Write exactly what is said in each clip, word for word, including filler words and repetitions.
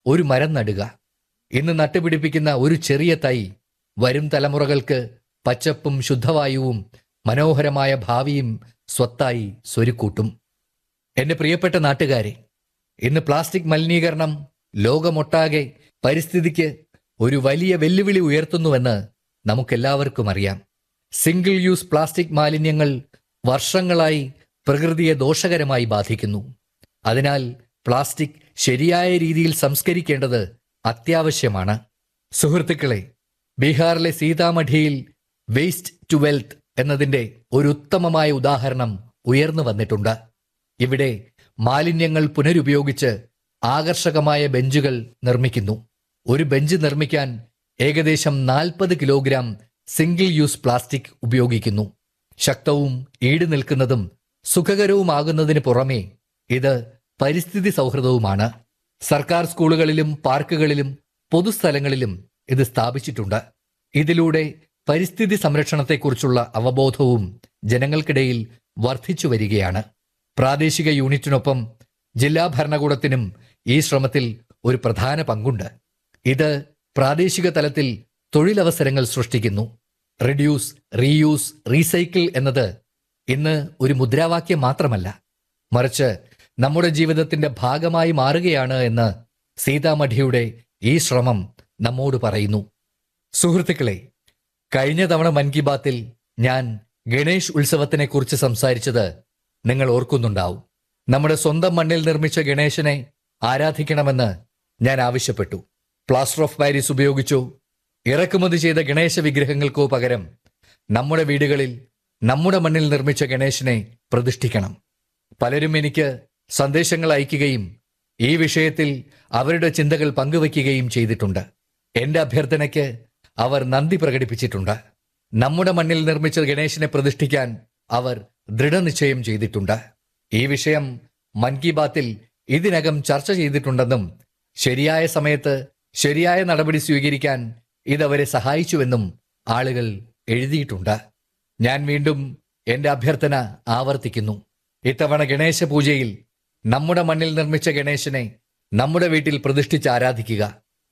ഒരു മരം നടുക. ഇന്ന് നട്ടുപിടിപ്പിക്കുന്ന ഒരു ചെറിയ തൈ വരും തലമുറകൾക്ക് പച്ചപ്പും ശുദ്ധവായുവും മനോഹരമായ ഭാവിയും സ്വത്തായി സ്വരുക്കൂട്ടും. എന്റെ പ്രിയപ്പെട്ട നാട്ടുകാരെ, ഇന്ന് പ്ലാസ്റ്റിക് മലിനീകരണം ലോകമൊട്ടാകെ പരിസ്ഥിതിക്ക് ഒരു വലിയ വെല്ലുവിളി ഉയർത്തുന്നുവെന്ന് നമുക്കെല്ലാവർക്കും അറിയാം. സിംഗിൾ യൂസ് പ്ലാസ്റ്റിക് മാലിന്യങ്ങൾ വർഷങ്ങളായി പ്രകൃതിയെ ദോഷകരമായി ബാധിക്കുന്നു. അതിനാൽ പ്ലാസ്റ്റിക് ശരിയായ രീതിയിൽ സംസ്കരിക്കേണ്ടത് അത്യാവശ്യമാണ്. സുഹൃത്തുക്കളെ, ബീഹാറിലെ സീതാമഠിയിൽ വേസ്റ്റ് ടു വെൽത്ത് എന്നതിൻ്റെ ഒരു ഉത്തമമായ ഉദാഹരണം ഉയർന്നു വന്നിട്ടുണ്ട്. ഇവിടെ മാലിന്യങ്ങൾ പുനരുപയോഗിച്ച് ആകർഷകമായ ബെഞ്ചുകൾ നിർമ്മിക്കുന്നു. ഒരു ബെഞ്ച് നിർമ്മിക്കാൻ ഏകദേശം നാൽപ്പത് കിലോഗ്രാം സിംഗിൾ യൂസ് പ്ലാസ്റ്റിക് ഉപയോഗിക്കുന്നു. ശക്തവും ഈട് നിൽക്കുന്നതും സുഖകരവുമാകുന്നതിന് പുറമെ ഇത് പരിസ്ഥിതി സൗഹൃദവുമാണ്. സർക്കാർ സ്കൂളുകളിലും പാർക്കുകളിലും പൊതുസ്ഥലങ്ങളിലും ഇത് സ്ഥാപിച്ചിട്ടുണ്ട്. ഇതിലൂടെ പരിസ്ഥിതി സംരക്ഷണത്തെക്കുറിച്ചുള്ള അവബോധവും ജനങ്ങൾക്കിടയിൽ വർദ്ധിച്ചു വരികയാണ്. പ്രാദേശിക യൂണിറ്റിനൊപ്പം ജില്ലാ ഭരണകൂടത്തിനും ഈ ശ്രമത്തിൽ ഒരു പ്രധാന പങ്കുണ്ട്. ഇത് പ്രാദേശിക തലത്തിൽ തൊഴിലവസരങ്ങൾ സൃഷ്ടിക്കുന്നു. റിഡ്യൂസ്, റീയൂസ്, റീസൈക്കിൾ എന്നത് ഇന്ന് ഒരു മുദ്രാവാക്യം മാത്രമല്ല, മറിച്ച് നമ്മുടെ ജീവിതത്തിന്റെ ഭാഗമായി മാറുകയാണ് എന്ന് സീതാമഠിയുടെ ഈ ശ്രമം നമ്മോട് പറയുന്നു. സുഹൃത്തുക്കളെ, കഴിഞ്ഞ തവണ മൻ കി ബാത്തിൽ ഞാൻ ഗണേഷ് ഉത്സവത്തിനെ കുറിച്ച് സംസാരിച്ചത് നിങ്ങൾ ഓർക്കുന്നുണ്ടാവും. നമ്മുടെ സ്വന്തം മണ്ണിൽ നിർമ്മിച്ച ഗണേശനെ ആരാധിക്കണമെന്ന് ഞാൻ ആവശ്യപ്പെട്ടു. പ്ലാസ്റ്റർ ഓഫ് പാരീസ് ഉപയോഗിച്ചോ ഇറക്കുമതി ചെയ്ത ഗണേശ വിഗ്രഹങ്ങൾക്കോ പകരം നമ്മുടെ വീടുകളിൽ നമ്മുടെ മണ്ണിൽ നിർമ്മിച്ച ഗണേശനെ പ്രതിഷ്ഠിക്കണം. പലരും എനിക്ക് സന്ദേശങ്ങൾ അയക്കുകയും ഈ വിഷയത്തിൽ അവരുടെ ചിന്തകൾ പങ്കുവയ്ക്കുകയും ചെയ്തിട്ടുണ്ട്. എന്റെ അഭ്യർത്ഥനയ്ക്ക് അവർ നന്ദി പ്രകടിപ്പിച്ചിട്ടുണ്ട്. നമ്മുടെ മണ്ണിൽ നിർമ്മിച്ച ഗണേശനെ പ്രതിഷ്ഠിക്കാൻ അവർ ദൃഢനിശ്ചയം ചെയ്തിട്ടുണ്ട്. ഈ വിഷയം മൻ കി ബാത്തിൽ ഇതിനകം ചർച്ച ചെയ്തിട്ടുണ്ടെന്നും ശരിയായ സമയത്ത് ശരിയായ നടപടി സ്വീകരിക്കാൻ ഇതവരെ സഹായിച്ചുവെന്നും ആളുകൾ എഴുതിയിട്ടുണ്ട്. ഞാൻ വീണ്ടും എന്റെ അഭ്യർത്ഥന ആവർത്തിക്കുന്നു. ഇത്തവണ ഗണേശ പൂജയിൽ നമ്മുടെ മണ്ണിൽ നിർമ്മിച്ച ഗണേശനെ നമ്മുടെ വീട്ടിൽ പ്രതിഷ്ഠിച്ച് ആരാധിക്കുക.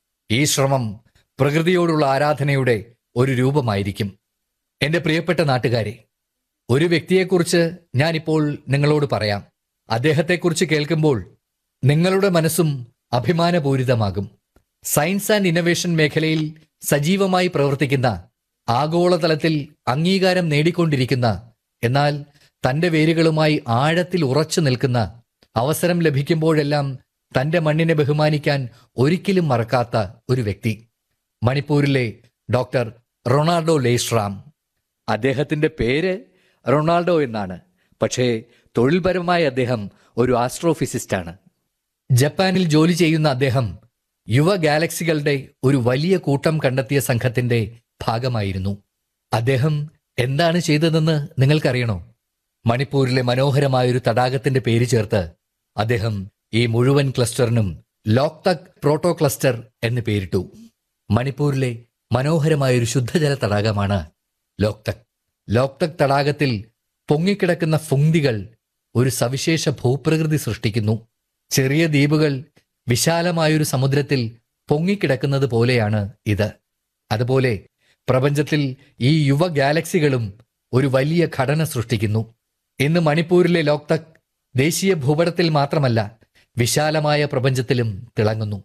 ഈ ശ്രമം പ്രകൃതിയോടുള്ള ആരാധനയുടെ ഒരു രൂപമായിരിക്കും. എന്റെ പ്രിയപ്പെട്ട നാട്ടുകാരെ, ഒരു വ്യക്തിയെക്കുറിച്ച് ഞാനിപ്പോൾ നിങ്ങളോട് പറയാം. അദ്ദേഹത്തെക്കുറിച്ച് കേൾക്കുമ്പോൾ നിങ്ങളുടെ മനസ്സും അഭിമാനപൂരിതമാകും. സയൻസ് ആൻഡ് ഇന്നൊവേഷൻ മേഖലയിൽ സജീവമായി പ്രവർത്തിക്കുന്ന, ആഗോളതലത്തിൽ അംഗീകാരം നേടിക്കൊണ്ടിരിക്കുന്ന, എന്നാൽ തന്റെ വേരുകളുമായി ആഴത്തിൽ ഉറച്ചു നിൽക്കുന്ന, അവസരം ലഭിക്കുമ്പോഴെല്ലാം തന്റെ മണ്ണിനെ ബഹുമാനിക്കാൻ ഒരിക്കലും മറക്കാത്ത ഒരു വ്യക്തി. മണിപ്പൂരിലെ ഡോക്ടർ റൊണാൾഡോ ലേശ്രാം. അദ്ദേഹത്തിന്റെ പേര് റൊണാൾഡോ എന്നാണ്, പക്ഷേ തൊഴിൽപരമായി അദ്ദേഹം ഒരു ആസ്ട്രോഫിസിസ്റ്റാണ്. ജപ്പാനിൽ ജോലി ചെയ്യുന്ന അദ്ദേഹം യുവ ഗാലക്സികളുടെ ഒരു വലിയ കൂട്ടം കണ്ടെത്തിയ സംഘത്തിന്റെ ഭാഗമായിരുന്നു. അദ്ദേഹം എന്താണ് ചെയ്തതെന്ന് നിങ്ങൾക്കറിയണോ? മണിപ്പൂരിലെ മനോഹരമായൊരു തടാകത്തിന്റെ പേര് ചേർത്ത് അദ്ദേഹം ഈ മുഴുവൻ ക്ലസ്റ്ററിനും ലോക്തക് പ്രോട്ടോ ക്ലസ്റ്റർ എന്ന് പേരിട്ടു. മണിപ്പൂരിലെ മനോഹരമായൊരു ശുദ്ധജല തടാകമാണ് ലോക്തക്. ലോക്തക് തടാകത്തിൽ പൊങ്ങിക്കിടക്കുന്ന ഫുങ്തികൾ ഒരു സവിശേഷ ഭൂപ്രകൃതി സൃഷ്ടിക്കുന്നു. ചെറിയ ദ്വീപുകൾ വിശാലമായൊരു സമുദ്രത്തിൽ പൊങ്ങിക്കിടക്കുന്നത് പോലെയാണ് ഇത്. അതുപോലെ പ്രപഞ്ചത്തിൽ ഈ യുവ ഗാലക്സികളും ഒരു വലിയ ഘടന സൃഷ്ടിക്കുന്നു. ഇന്ന് മണിപ്പൂരിലെ ലോക്തക് ദേശീയ ഭൂപടത്തിൽ മാത്രമല്ല, വിശാലമായ പ്രപഞ്ചത്തിലും തിളങ്ങുന്നു.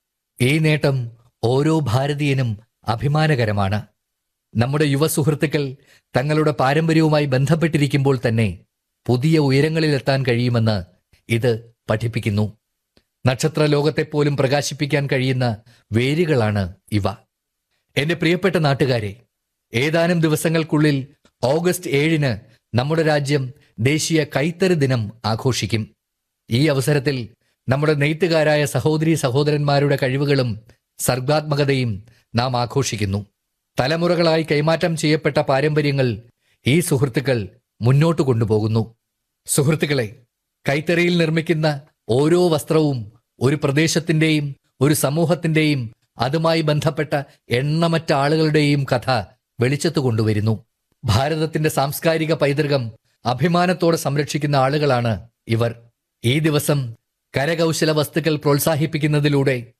ഈ നേട്ടം ഓരോ ഭാരതീയനും അഭിമാനകരമാണ്. നമ്മുടെ യുവ സുഹൃത്തുക്കൾ തങ്ങളുടെ പാരമ്പര്യവുമായി ബന്ധപ്പെട്ടിരിക്കുമ്പോൾ തന്നെ പുതിയ ഉയരങ്ങളിലെത്താൻ കഴിയുമെന്ന് ഇത് പഠിപ്പിക്കുന്നു. നക്ഷത്ര ലോകത്തെപ്പോലും പ്രകാശിപ്പിക്കാൻ കഴിയുന്ന വേരുകളാണ് ഇവ. എന്റെ പ്രിയപ്പെട്ട നാട്ടുകാരെ, ഏതാനും ദിവസങ്ങൾക്കുള്ളിൽ ഓഗസ്റ്റ് ഏഴിന് നമ്മുടെ രാജ്യം ദേശീയ കൈത്തറി ദിനം ആഘോഷിക്കും. ഈ അവസരത്തിൽ നമ്മുടെ നെയ്ത്തുകാരായ സഹോദരീ സഹോദരന്മാരുടെ കഴിവുകളും സർഗാത്മകതയും നാം ആഘോഷിക്കുന്നു. തലമുറകളായി കൈമാറ്റം ചെയ്യപ്പെട്ട പാരമ്പര്യങ്ങൾ ഈ സുഹൃത്തുക്കൾ മുന്നോട്ട് കൊണ്ടുപോകുന്നു. സുഹൃത്തുക്കളെ, കൈത്തറിയിൽ നിർമ്മിക്കുന്ന ഓരോ വസ്ത്രവും ഒരു പ്രദേശത്തിന്റെയും ഒരു സമൂഹത്തിന്റെയും അതുമായി ബന്ധപ്പെട്ട എണ്ണമറ്റ ആളുകളുടെയും കഥ വെളിച്ചത്ത് കൊണ്ടുവരുന്നു. ഭാരതത്തിന്റെ സാംസ്കാരിക പൈതൃകം അഭിമാനത്തോടെ സംരക്ഷിക്കുന്ന ആളുകളാണ് ഇവർ. ഈ ദിവസം കരകൗശല വസ്തുക്കൾ പ്രോത്സാഹിപ്പിക്കുന്നതിലൂടെ